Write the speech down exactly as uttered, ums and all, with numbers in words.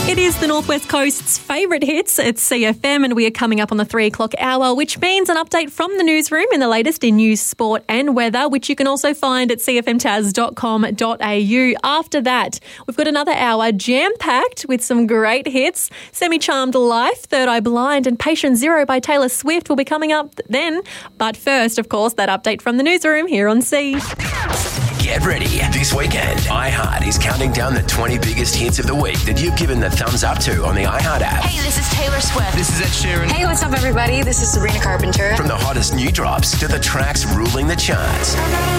It is the Northwest Coast's favourite hits. It's C F M and we are coming up on the three o'clock hour, which means an update from the newsroom in the latest in news, sport and weather, which you can also find at c f m taz dot com dot a u. After that, we've got another hour jam-packed with some great hits. Semi-Charmed Life, Third Eye Blind and Patient Zero by Taylor Swift will be coming up then. But first, of course, that update from the newsroom here on C. Get ready. This weekend, iHeart is counting down the twenty biggest hits of the week that you've given the thumbs up to on the iHeart app. Hey, this is Taylor Swift. This is Ed Sheeran. Hey, what's up, everybody? This is Sabrina Carpenter. From the hottest new drops to the tracks ruling the charts.